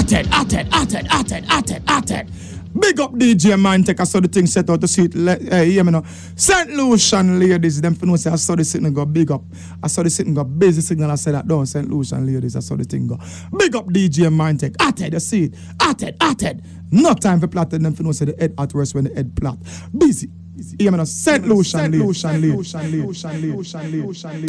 Atted. Big up DJ Man, take I saw the thing set out to see it. Hey, hear me now. St. Lucian ladies, them for no say I saw the sitting go big up. I saw the sitting go busy signal. I said that down. St. Lucian ladies, I saw the thing go. Big up DJ Man, take Atted, you see it. Atted. No time for plotting them for no say the head at worst when the head plot. Busy. Hear me now. St. Lucian ladies.